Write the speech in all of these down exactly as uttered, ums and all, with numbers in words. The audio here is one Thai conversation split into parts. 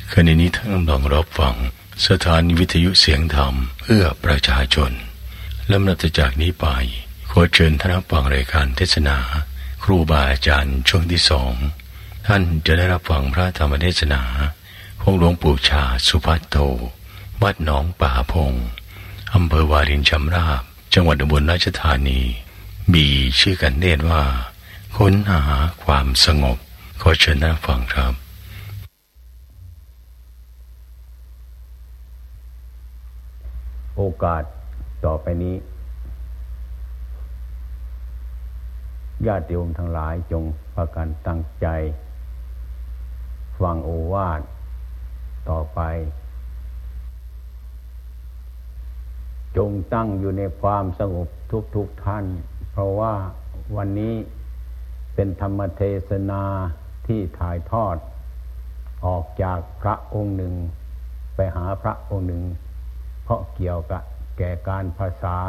ขณะนี้ท่านกำลังรับฟังสถานีวิทยุเสียงธรรมเพื่อประชาชนและนับจากนี้ไปขอเชิญท่านรับฟังรายการเทศนาครูบาอาจารย์ช่วงที่สองท่านจะได้รับฟังพระธรรมเทศนาของหลวงปู่ชาสุภัทโทวัดหนองป่าพงอำเภอวารินชำราบจังหวัดอุบลราชธานีมีชื่อกันเนตรว่าค้นหาความสงบขอเชิญท่านฟังครับโอกาสต่อไปนี้ญาติโยมทั้งหลายจงพากันตั้งใจฟังโอวาทต่อไปจงตั้งอยู่ในความสงบทุกๆ ท่านเพราะว่าวันนี้เป็นธรรมเทศนาที่ถ่ายทอดออกจากพระองค์หนึ่งไปหาพระองค์หนึ่งเพราะเกี่ยวกับแก่การภาษา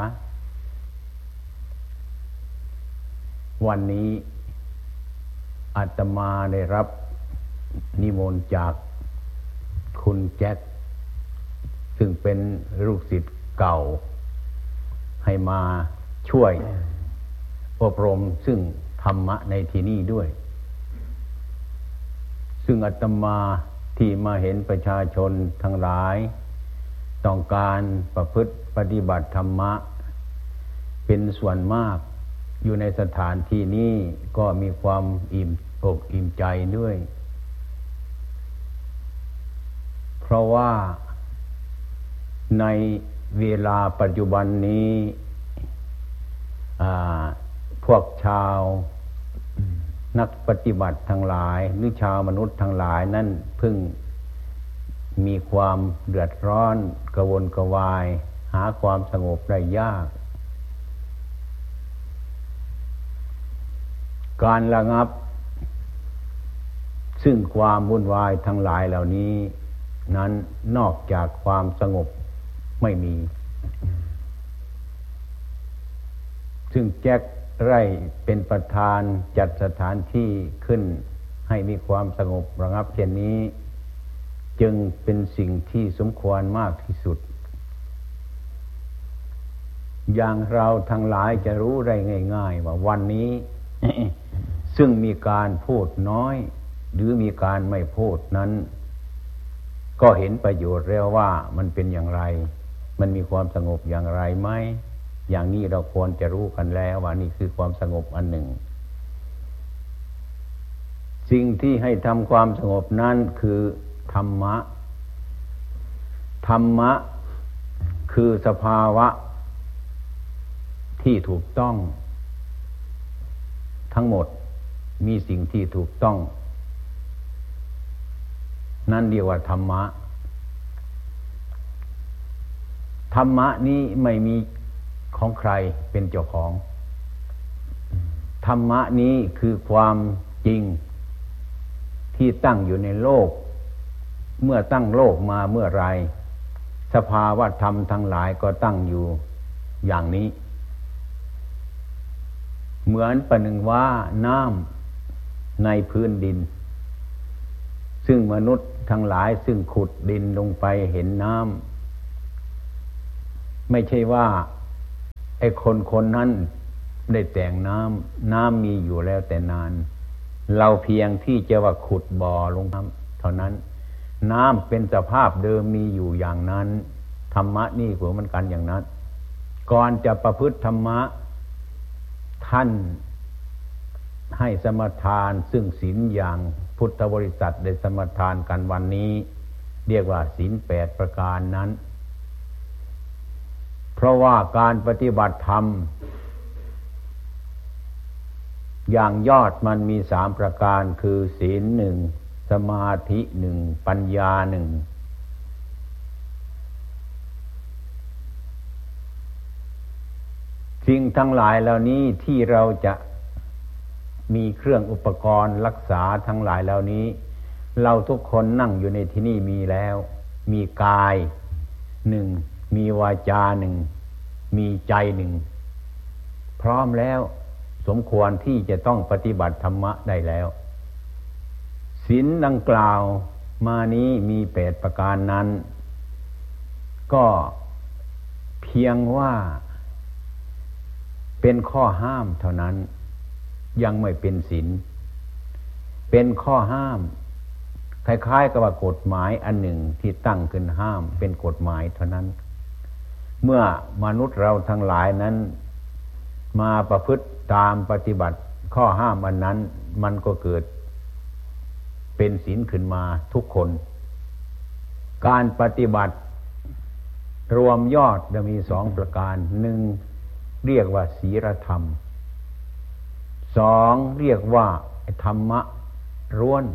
วันนี้อาตมาได้รับนิมนต์จากคุณแจ็คซึ่งเป็นลูกศิษย์เก่าให้มาช่วยอบรมซึ่งธรรมะในที่นี้ด้วยซึ่งอาตมาที่มาเห็นประชาชนทั้งหลายต้องการประพฤติปฏิบัติธรรมะเป็นส่วนมากอยู่ในสถานที่นี้ก็มีความอิ่มอกอิ่มใจด้วยเพราะว่าในเวลาปัจจุบันนี้พวกชาวนักปฏิบัติทั้งหลายหรือชาวมนุษย์ทั้งหลายนั่นเพิ่งมีความเดือดร้อนกระวนกระวายหาความสงบได้ยากการระงับซึ่งความวุ่นวายทั้งหลายเหล่านี้นั้นนอกจากความสงบไม่มีซึ่งแจ็คไร่เป็นประธานจัดสถานที่ขึ้นให้มีความสงบระงับเช่นนี้จึงเป็นสิ่งที่สมควรมากที่สุดอย่างเราทั้งหลายจะรู้ได้ง่ายๆว่าวันนี้ ซึ่งมีการพูดน้อยหรือมีการไม่พูดนั้นก็เห็นประโยชน์แล้วว่ามันเป็นอย่างไรมันมีความสงบอย่างไรไหมอย่างนี้เราควรจะรู้กันแล้วว่านี่คือความสงบอันหนึ่งสิ่งที่ให้ทำความสงบนั้นคือธรรมะธรรมะคือสภาวะที่ถูกต้องทั้งหมดมีสิ่งที่ถูกต้องนั่นเรียกว่าธรรมะธรรมะนี้ไม่มีของใครเป็นเจ้าของธรรมะนี้คือความจริงที่ตั้งอยู่ในโลกเมื่อตั้งโลกมาเมื่อไรสภาวะธรรมทั้งหลายก็ตั้งอยู่อย่างนี้เหมือนประหนึ่งว่าน้ำในพื้นดินซึ่งมนุษย์ทั้งหลายซึ่งขุดดินลงไปเห็นน้ำไม่ใช่ว่าไอ้คนคนนั้นได้แต่งน้ำน้ำมีอยู่แล้วแต่นานเราเพียงที่จะว่าขุดบ่อลงน้ำเท่านั้นน้ำเป็นสภาพเดิมมีอยู่อย่างนั้นธรรมะนี่ก็เหมือนกันอย่างนั้นก่อนจะประพฤติธรรมะท่านให้สมทานซึ่งศีลอย่างพุทธบริษัทได้สมทานกันวันนี้เรียกว่าศีลแปดประการนั้นเพราะว่าการปฏิบัติธรรมอย่างยอดมันมีสามประการคือศีลหนึ่งสมาธิหนึ่งปัญญาหนึ่งสิ่งทั้งหลายเหล่านี้ที่เราจะมีเครื่องอุปกรณ์รักษาทั้งหลายเหล่านี้เราทุกคนนั่งอยู่ในที่นี่มีแล้วมีกายหนึ่งมีวาจาหนึ่งมีใจหนึ่งพร้อมแล้วสมควรที่จะต้องปฏิบัติธรรมะได้แล้วศีลดังกล่าวมานี้มีแปดประการนั้นก็เพียงว่าเป็นข้อห้ามเท่านั้นยังไม่เป็นศีลเป็นข้อห้ามคล้ายๆกับว่ากฎหมายอันหนึ่งที่ตั้งขึ้นห้ามเป็นกฎหมายเท่านั้นเมื่อมนุษย์เราทั้งหลายนั้นมาประพฤติตามปฏิบัติข้อห้ามอันนั้นมันก็เกิดเป็นศีลขึ้นมาทุกคนการปฏิบัติรวมยอดจะมีสองประการหนึ่งเรียกว่าศีลธรรมสองเรียกว่าธรรมะร้วน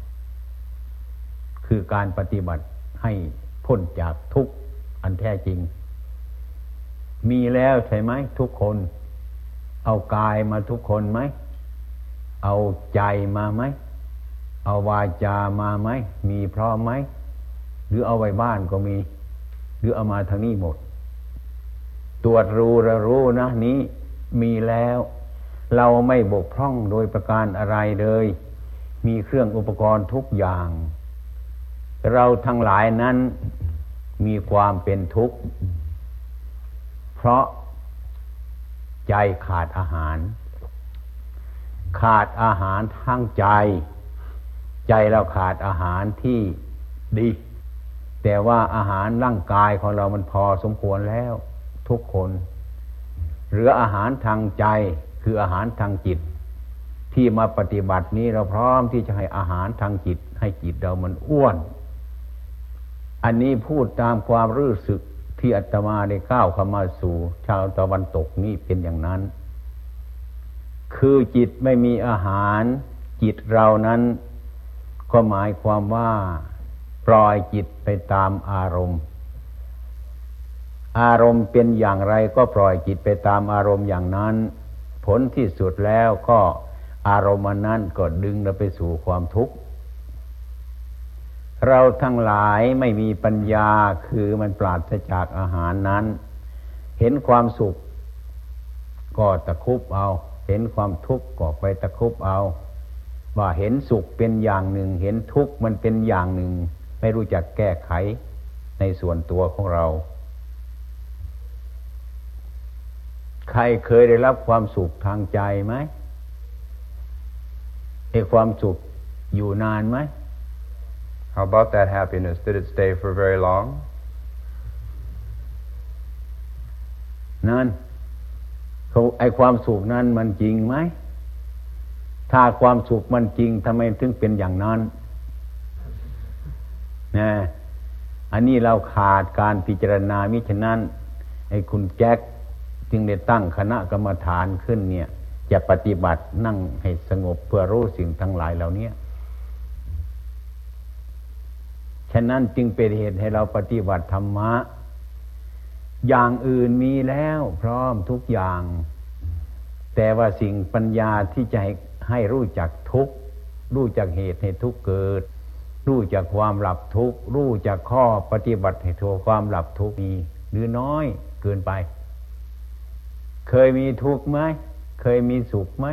คือการปฏิบัติให้พ้นจากทุกข์อันแท้จริงมีแล้วใช่ไหมทุกคนเอากายมาทุกคนไหมเอาใจมาไหมเอาวาจามาไหมมีพร้อมไหมหรือเอาไว้บ้านก็มีหรือเอามาทางนี้หมดตรวจรู้ระรู้นะนี้มีแล้วเราไม่บกพร่องโดยประการอะไรเลยมีเครื่องอุปกรณ์ทุกอย่างเราทั้งหลายนั้นมีความเป็นทุกข์เพราะใจขาดอาหารขาดอาหารทางใจใจเราขาดอาหารที่ดีแต่ว่าอาหารร่างกายของเรามันพอสมควรแล้วทุกคนเหลืออาหารทางใจคืออาหารทางจิตที่มาปฏิบัตินี้เราพร้อมที่จะให้อาหารทางจิตให้จิตเรามันอ้วนอันนี้พูดตามความรู้สึกที่อาตมาได้ก้าวเข้ามาสู่ชาวตะวันตกนี้เป็นอย่างนั้นคือจิตไม่มีอาหารจิตเรานั้นก็หมายความว่าปล่อยจิตไปตามอารมณ์อารมณ์เป็นอย่างไรก็ปล่อยจิตไปตามอารมณ์อย่างนั้นผลที่สุดแล้วก็อารมณ์นั้นก็ดึงเราไปสู่ความทุกข์เราทั้งหลายไม่มีปัญญาคือมันปราศจากอาหารนั้นเห็นความสุขก็ตะคุบเอาเห็นความทุกข์ก็ไปตะคุบเอาว่าเห็นสุขเป็นอย่างหนึ่งเห็นทุกข์มันเป็นอย่างหนึ่งไม่รู้จักแก้ไขในส่วนตัวของเราใครเคยได้รับความสุขทางใจไหมไอ้ความสุขอยู่นานไหม How about that happiness? Did it stay for very long? นั่นเขาไอ้ความสุขนั้นมันจริงไหมถ้าความสุขมันจริงทำไมถึงเป็นอย่างนั้นนะอันนี้เราขาดการพิจารณามิฉะนั้นไอ้คุณแจ็คจึงได้ตั้งคณะกรรมฐานขึ้นเนี่ยจะปฏิบัตินั่งให้สงบเพื่อรู้สิ่งทั้งหลายเหล่านี้ฉะนั้นจึงเป็นเหตุให้เราปฏิบัติธรรมะอย่างอื่นมีแล้วพร้อมทุกอย่างแต่ว่าสิ่งปัญญาที่จะให้ให้รู้จักทุกข์รู้จักเหตุให้ทุกข์เกิดรู้จักความหลับทุกข์รู้จักข้อปฏิบัติให้ถูกความหลับทุกข์มีหรือน้อยเกินไปเคยมีทุกข์ไหมเคยมีสุขไหม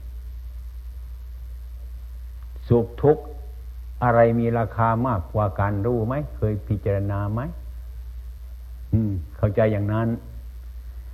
สุขทุกข์อะไรมีราคามากกว่าการรู้ไหมเคยพิจารณาไหมอืมเข้าใจอย่างนั้น